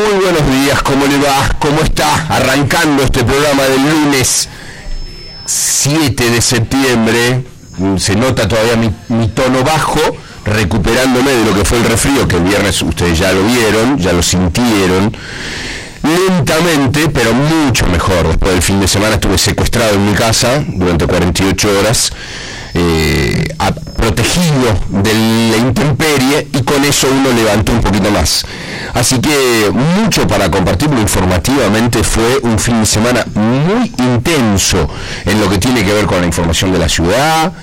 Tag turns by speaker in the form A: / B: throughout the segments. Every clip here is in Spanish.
A: Muy buenos días, ¿cómo le va? ¿Cómo está? Arrancando este programa del lunes 7 de septiembre. Se nota todavía mi tono bajo, recuperándome de lo que fue el resfrío, que el viernes ustedes ya lo vieron, ya lo sintieron. Lentamente, pero mucho mejor. Después del fin de semana estuve secuestrado en mi casa durante 48 horas, protegido de la intemperie, y con eso uno levantó un poquito más. Así que mucho para compartirlo informativamente. Fue un fin de semana muy intenso en lo que tiene que ver con la información de la ciudad,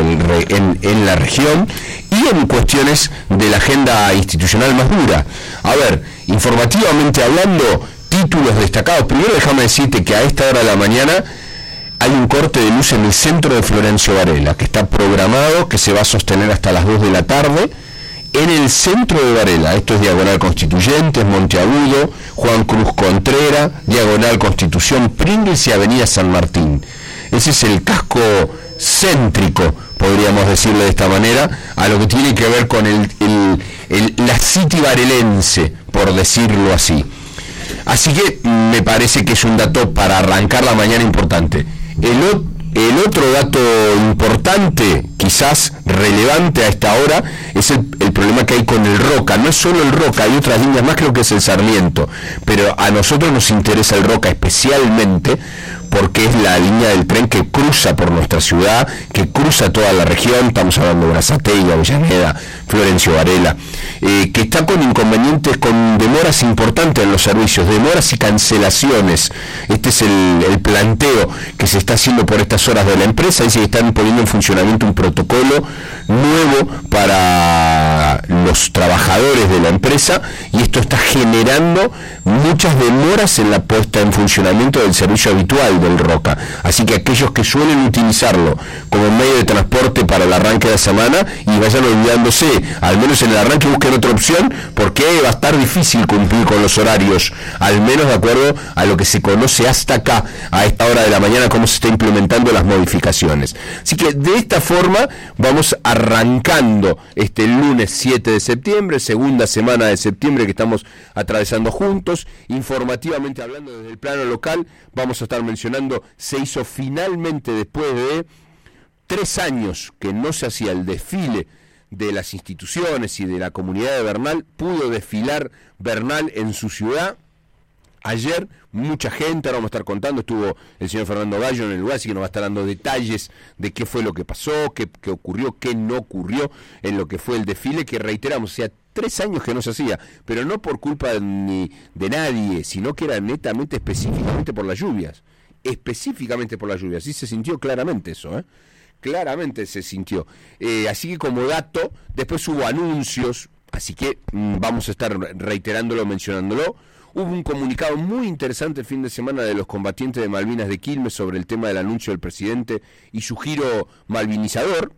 A: en la región y en cuestiones de la agenda institucional más dura. A ver, informativamente hablando, títulos destacados. Primero déjame decirte que a esta hora de la mañana hay un corte de luz en el centro de Florencio Varela, que está programado, que se va a sostener hasta las 2 de la tarde, en el centro de Varela. Esto es Diagonal Constituyentes, Monteagudo, Juan Cruz Contreras, Diagonal Constitución, Pringles y Avenida San Martín. Ese es el casco céntrico, podríamos decirle de esta manera, a lo que tiene que ver con la City varelense, por decirlo así. Así que me parece que es un dato para arrancar la mañana importante. El otro dato importante, quizás relevante a esta hora, es el problema que hay con el Roca. No es solo el Roca, hay otras líneas más, creo que es el Sarmiento, pero a nosotros nos interesa el Roca especialmente porque es la línea del tren que cruza por nuestra ciudad, que cruza toda la región. Estamos hablando de Brazatei, Avellaneda, Florencio Varela, que está con inconvenientes, con demoras importantes en los servicios, demoras y cancelaciones. Este es el planteo que se está haciendo por estas horas de la empresa. Dice que están poniendo en funcionamiento un protocolo nuevo para los trabajadores de la empresa, y esto está generando muchas demoras en la puesta en funcionamiento del servicio habitual del Roca. Así que aquellos que suelen utilizarlo como medio de transporte para el arranque de la semana, y vayan olvidándose, al menos en el arranque busquen otra opción, porque va a estar difícil cumplir con los horarios, al menos de acuerdo a lo que se conoce hasta acá, a esta hora de la mañana, cómo se está implementando las modificaciones. Así que de esta forma vamos arrancando este lunes 7 de septiembre, segunda semana de septiembre que estamos atravesando juntos. Informativamente hablando, desde el plano local, vamos a estar mencionando, se hizo finalmente, después de 3 años que no se hacía el desfile de las instituciones y de la comunidad de Bernal, pudo desfilar Bernal en su ciudad. Ayer, mucha gente, ahora vamos a estar contando, estuvo el señor Fernando Gallo en el lugar, así que nos va a estar dando detalles de qué fue lo que pasó, qué ocurrió, qué no ocurrió en lo que fue el desfile, que reiteramos, o sea, 3 años que no se hacía, pero no por culpa ni de nadie, sino que era netamente, específicamente por las lluvias. Específicamente por las lluvias, sí se sintió claramente eso, claramente se sintió. Así que como dato, después hubo anuncios, así que vamos a estar reiterándolo, mencionándolo. Hubo un comunicado muy interesante el fin de semana de los combatientes de Malvinas de Quilmes sobre el tema del anuncio del presidente y su giro malvinizador.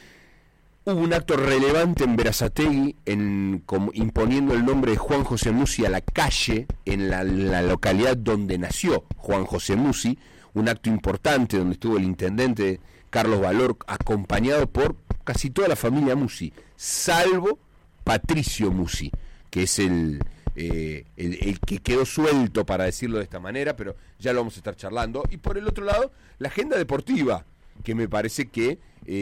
A: Hubo un acto relevante en Berazategui, imponiendo el nombre de Juan José Musi a la calle en la localidad donde nació Juan José Musi. Un acto importante donde estuvo el intendente Carlos Valor, acompañado por casi toda la familia Musi, salvo Patricio Musi, que es el que quedó suelto, para decirlo de esta manera, pero ya lo vamos a estar charlando. Y por el otro lado, la agenda deportiva, que me parece que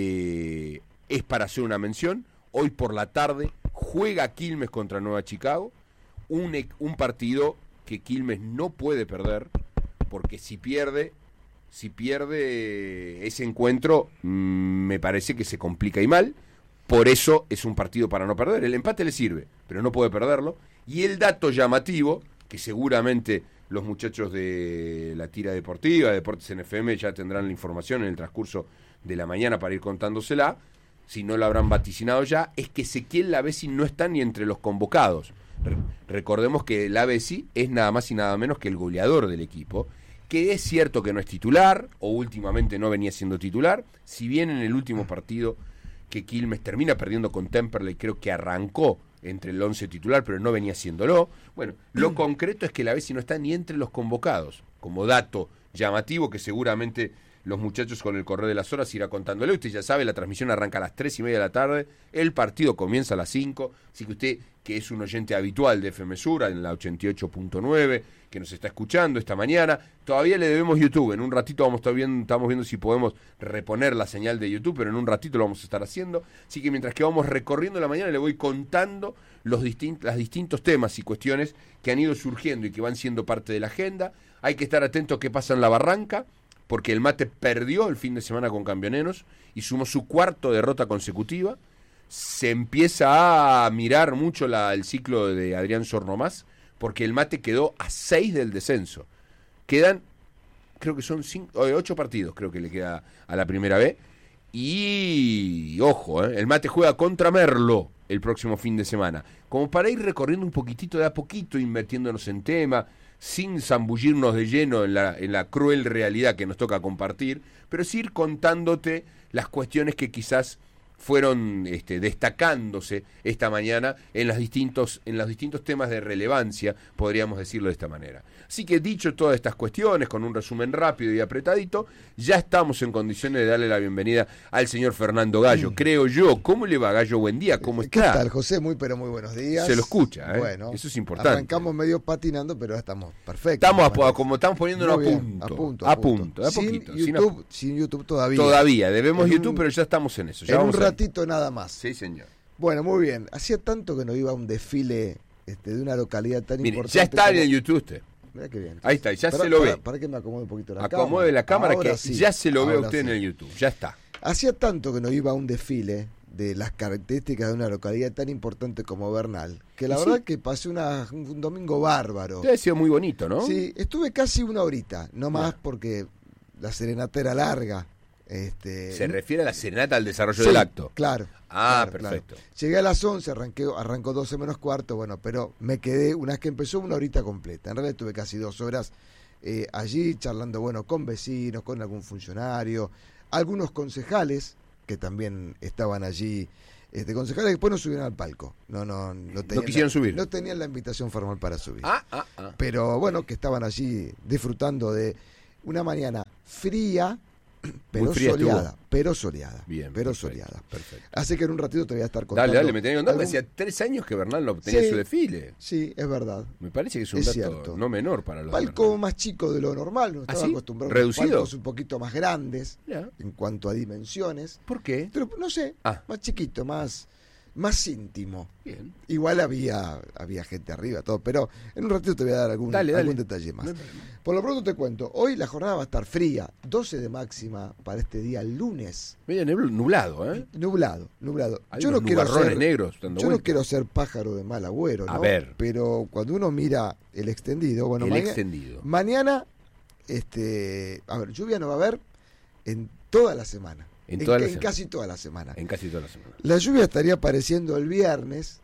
A: es para hacer una mención. Hoy por la tarde juega Quilmes contra Nueva Chicago, un partido que Quilmes no puede perder, porque si pierde ese encuentro, me parece que se complica y mal. Por eso es un partido para no perder. El empate le sirve, pero no puede perderlo. Y el dato llamativo, que seguramente los muchachos de la tira deportiva, Deportes NFM, ya tendrán la información en el transcurso de la mañana para ir contándosela, si no lo habrán vaticinado ya, es que Ezequiel Lavesi no está ni entre los convocados. Recordemos que Lavesi es nada más y nada menos que el goleador del equipo, que es cierto que no es titular, o últimamente no venía siendo titular, si bien en el último partido que Quilmes termina perdiendo con Temperley, creo que arrancó entre el 11 titular, pero no venía siéndolo. Bueno, lo concreto es que Lavesi no está ni entre los convocados, como dato llamativo que seguramente los muchachos con el correr de las horas irá contándole. Usted ya sabe, la transmisión arranca a las 3:30 de la tarde, el partido comienza a las 5, así que usted, que es un oyente habitual de FM Sur, en la 88.9, que nos está escuchando esta mañana, todavía le debemos YouTube. En un ratito estamos viendo si podemos reponer la señal de YouTube, pero en un ratito lo vamos a estar haciendo. Así que mientras que vamos recorriendo la mañana, le voy contando los distintos temas y cuestiones que han ido surgiendo y que van siendo parte de la agenda. Hay que estar atento a qué pasa en la Barranca, porque el Mate perdió el fin de semana con Camioneros y sumó su 4ª derrota consecutiva. Se empieza a mirar mucho el ciclo de Adrián Sornomás, porque el Mate quedó a 6 del descenso. Quedan, creo que son 8 partidos, creo que le queda a la primera B. Y ojo, el Mate juega contra Merlo el próximo fin de semana, como para ir recorriendo un poquitito de a poquito, metiéndonos en tema, sin zambullirnos de lleno en la cruel realidad que nos toca compartir, pero sí ir contándote las cuestiones que quizás fueron destacándose esta mañana en los distintos temas de relevancia, podríamos decirlo de esta manera. Así que dicho todas estas cuestiones, con un resumen rápido y apretadito, ya estamos en condiciones de darle la bienvenida al señor Fernando Gallo, creo yo. ¿Cómo le va, Gallo? Buen día, ¿cómo está?
B: ¿Qué tal, José? Muy buenos días.
A: Se lo escucha,
B: Bueno,
A: eso es importante.
B: Arrancamos medio patinando, pero ya estamos perfectos.
A: Estamos poniéndolo a punto, de a poquito.
B: Sin YouTube todavía.
A: Todavía, debemos YouTube, pero ya estamos en eso. Ya
B: en un ratito nada más.
A: Sí, señor.
B: Bueno, muy bien. Hacía tanto que no iba a un desfile de una localidad tan importante.
A: Ya está en el YouTube usted.
B: Mirá qué bien.
A: Ahí está, se lo ve.
B: Para que me acomode un poquito la
A: cámara. Acomode la cámara, ahora que sí, ya se lo ve usted en el YouTube. Ya está.
B: Hacía tanto que no iba a un desfile de las características de una localidad tan importante como Bernal, que la verdad que pasé un domingo bárbaro.
A: Te ha sido muy bonito, ¿no?
B: Sí, estuve casi una horita, no más porque la serenata era larga.
A: ¿Se refiere a la serenata al desarrollo del acto?
B: Claro.
A: Perfecto.
B: Claro. Llegué a las 11, arrancó 12 menos cuarto, bueno, pero me quedé, una vez que empezó, una horita completa. En realidad estuve casi 2 horas allí charlando, con vecinos, con algún funcionario, algunos concejales que también estaban allí, concejales que después no subieron al palco. No
A: quisieron subir.
B: No tenían la invitación formal para subir. Pero bueno, que estaban allí disfrutando de una mañana fría, pero soleada.
A: Bien,
B: pero
A: perfecto,
B: soleada.
A: Perfecto.
B: Así que en un ratito te voy a estar contando.
A: Dale, me tenía contando. Me decía 3 años que Bernal no tenía su desfile.
B: Sí, es verdad.
A: Me parece que es un dato cierto. No menor para los
B: palco más chico de lo normal, no estaba acostumbrado a palcos un poquito más grandes en cuanto a dimensiones.
A: ¿Por qué?
B: Pero no sé, más chiquito, más íntimo.
A: Bien.
B: Igual había gente arriba, todo, pero en un ratito te voy a dar algún detalle más. Por lo pronto te cuento, hoy la jornada va a estar fría, 12 de máxima para este día lunes.
A: Medio nublado, ¿eh?
B: Nublado.
A: Yo no
B: quiero ser pájaro de mal agüero, ¿no?
A: A ver.
B: Pero cuando uno mira el extendido, mañana, lluvia no va a haber en toda la semana. En casi toda la semana. La lluvia estaría apareciendo el viernes.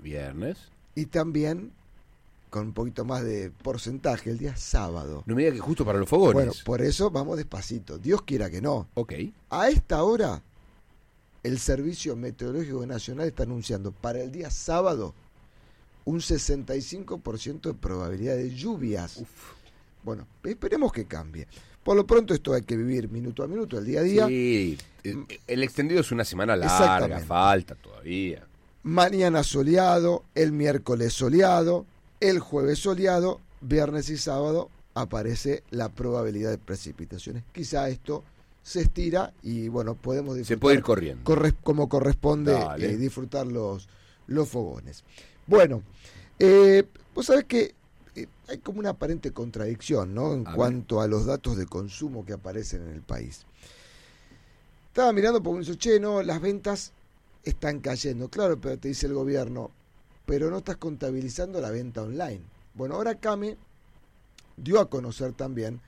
B: Y también, con un poquito más de porcentaje, el día sábado.
A: No me diga que justo para los fogones.
B: Bueno, por eso vamos despacito. Dios quiera que no.
A: Ok.
B: A esta hora, el Servicio Meteorológico Nacional está anunciando para el día sábado un 65% de probabilidad de lluvias.
A: Uf.
B: Bueno, esperemos que cambie. Por lo pronto esto hay que vivir minuto a minuto, el día a día.
A: Sí, el extendido es una semana larga, falta todavía.
B: Mañana soleado, el miércoles soleado, el jueves soleado, viernes y sábado aparece la probabilidad de precipitaciones. Quizá esto se estira y podemos disfrutar.
A: Se puede ir corriendo.
B: Como corresponde disfrutar los fogones. Bueno, vos sabés que hay como una aparente contradicción, ¿no? En cuanto a los datos de consumo que aparecen en el país. Estaba mirando por un no, las ventas están cayendo. Claro, pero te dice el gobierno, pero no estás contabilizando la venta online. Bueno, ahora Came dio a conocer también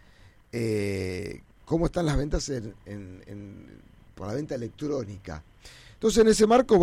B: cómo están las ventas por la venta electrónica. Entonces, en ese marco,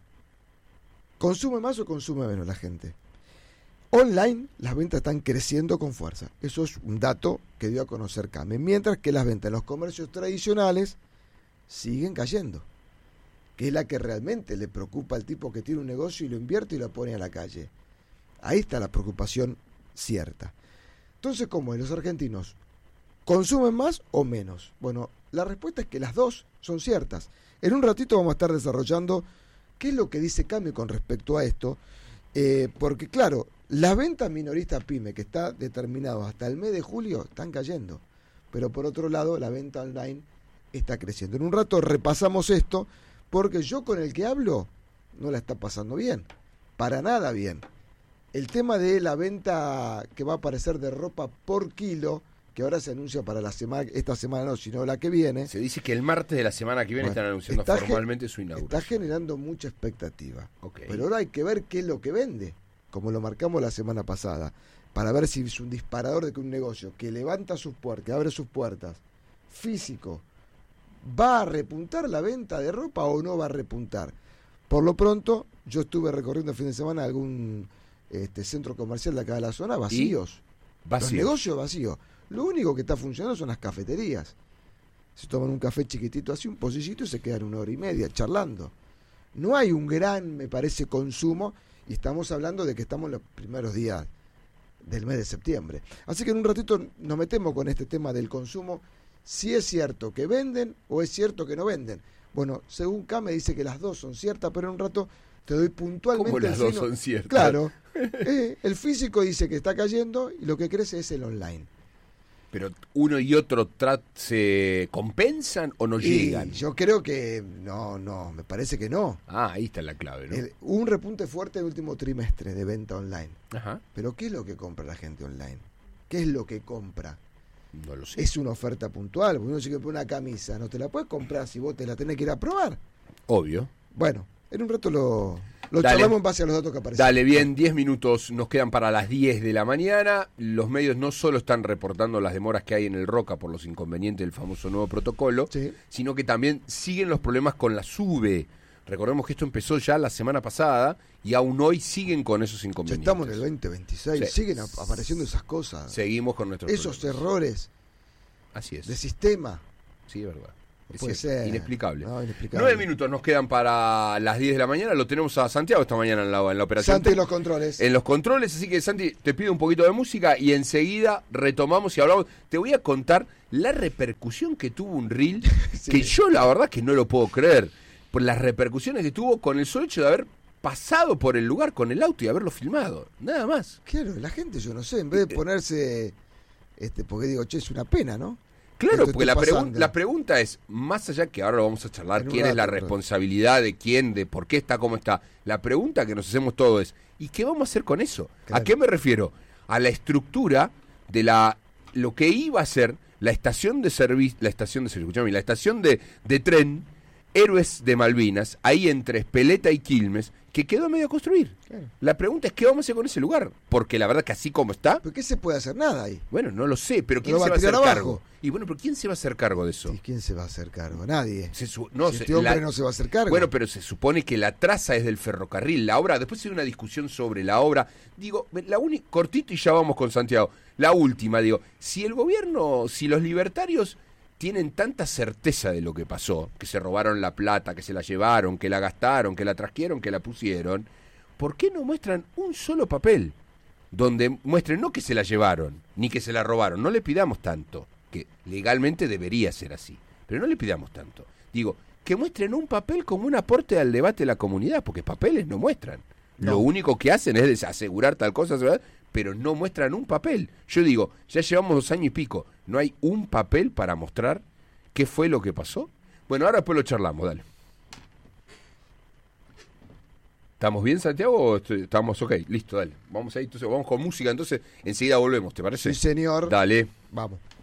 B: ¿consume más o consume menos la gente? Online, las ventas están creciendo con fuerza. Eso es un dato que dio a conocer Came. Mientras que las ventas en los comercios tradicionales siguen cayendo. Que es la que realmente le preocupa al tipo que tiene un negocio y lo invierte y lo pone a la calle. Ahí está la preocupación cierta. Entonces, ¿cómo es? ¿Los argentinos consumen más o menos? Bueno, la respuesta es que las dos son ciertas. En un ratito vamos a estar desarrollando qué es lo que dice Cami con respecto a esto, porque claro, las ventas minoristas PYME que está determinado hasta el mes de julio están cayendo, pero por otro lado la venta online está creciendo. En un rato repasamos esto, porque yo con el que hablo no la está pasando bien, para nada bien. El tema de la venta que va a aparecer de ropa por kilo, que ahora se anuncia para esta semana no, sino la que viene.
A: Se dice que el martes de la semana que viene están anunciando formalmente su inauguración.
B: Está generando mucha expectativa.
A: Okay.
B: Pero ahora hay que ver qué es lo que vende, como lo marcamos la semana pasada, para ver si es un disparador de que un negocio que levanta sus puertas, que abre sus puertas, físico, ¿va a repuntar la venta de ropa o no va a repuntar? Por lo pronto, yo estuve recorriendo el fin de semana algún centro comercial de acá de la zona, vacíos. Los negocios vacíos. Lo único que está funcionando son las cafeterías. Se toman un café chiquitito así, un pocillito, y se quedan 1 hora y media charlando. No hay un gran, me parece, consumo, y estamos hablando de que estamos en los primeros días del mes de septiembre. Así que en un ratito nos metemos con este tema del consumo, si es cierto que venden o es cierto que no venden. Bueno, según Cami dice que las dos son ciertas, pero en un rato te doy puntualmente.
A: ¿Cómo las dos son ciertas?
B: Claro, el físico dice que está cayendo y lo que crece es el online.
A: Pero uno y otro se compensan o no llegan.
B: Yo creo que no, me parece que no.
A: Ahí está la clave, ¿no?
B: Hubo un repunte fuerte en el último trimestre de venta online.
A: Ajá.
B: Pero ¿qué es lo que compra la gente online? ¿Qué es lo que compra?
A: No lo sé.
B: Es una oferta puntual. Uno se compra una camisa, no te la puedes comprar si vos te la tenés que ir a probar.
A: Obvio.
B: Bueno, en un rato lo charlamos en base a los datos que aparecen.
A: Dale, bien, 10 minutos nos quedan para las 10 de la mañana. Los medios no solo están reportando las demoras que hay en el Roca por los inconvenientes del famoso nuevo protocolo, sino que también siguen los problemas con la SUBE. Recordemos que esto empezó ya la semana pasada y aún hoy siguen con esos inconvenientes.
B: Ya estamos en el 2026, siguen apareciendo esas cosas.
A: Seguimos con nuestros
B: esos errores.
A: Así es.
B: De sistema.
A: Sí, es verdad.
B: Puede ser.
A: Inexplicable.
B: No, inexplicable.
A: 9 minutos nos quedan para las 10 de la mañana. Lo tenemos a Santiago esta mañana en la operación.
B: Santi en los controles.
A: En los controles, así que Santi, te pido un poquito de música y enseguida retomamos y hablamos. Te voy a contar la repercusión que tuvo un reel, que yo la verdad que no lo puedo creer, por las repercusiones que tuvo con el solo hecho de haber pasado por el lugar con el auto y haberlo filmado. Nada más.
B: Claro, la gente, yo no sé, en vez de ponerse, porque digo, che, es una pena, ¿no?
A: Claro, porque la pregunta es, más allá que ahora lo vamos a charlar, quién es la responsabilidad de quién, de por qué está como está, la pregunta que nos hacemos todos es, ¿y qué vamos a hacer con eso? Claro. ¿A qué me refiero? A la estructura de lo que iba a ser la estación de servicio, la estación de tren Héroes de Malvinas, ahí entre Espeleta y Quilmes, que quedó medio a construir. Claro. La pregunta es, ¿qué vamos a hacer con ese lugar? Porque la verdad que así como está...
B: ¿Pero qué se puede hacer? Nada ahí.
A: Bueno, no lo sé, pero ¿quién se va a hacer cargo? Y bueno, pero ¿quién se va a hacer cargo de eso?
B: ¿Y quién se va a hacer cargo? Nadie.
A: Este
B: hombre no se va a hacer cargo.
A: Bueno, pero se supone que la traza es del ferrocarril. La obra, después hay una discusión sobre la obra. Digo, cortito y ya vamos con Santiago. La última, digo, si el gobierno, si los libertarios tienen tanta certeza de lo que pasó, que se robaron la plata, que se la llevaron, que la gastaron, que la trasquieron, que la pusieron, ¿por qué no muestran un solo papel donde muestren no que se la llevaron, ni que se la robaron? No le pidamos tanto, que legalmente debería ser así, pero no le pidamos tanto. Digo, que muestren un papel como un aporte al debate de la comunidad, porque papeles no muestran. No. Lo único que hacen es asegurar tal cosa, pero no muestran un papel. Yo digo, ya llevamos 2 años y pico, ¿no hay un papel para mostrar qué fue lo que pasó? Bueno, ahora después lo charlamos, dale. ¿Estamos bien, Santiago? ¿O estamos ok? Listo, dale. Vamos ahí, entonces vamos con música, entonces enseguida volvemos, ¿te parece?
B: Sí, señor.
A: Dale.
B: Vamos.